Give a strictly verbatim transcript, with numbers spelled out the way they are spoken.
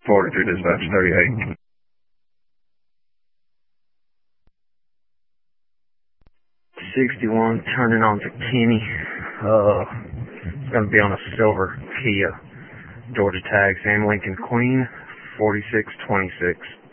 forty-two dispatch thirty-eight. sixty-one turning on to Kenny. Uh, it's going to be on a silver Kia. Georgia tag, Sam Lincoln Queen, forty-six twenty-six.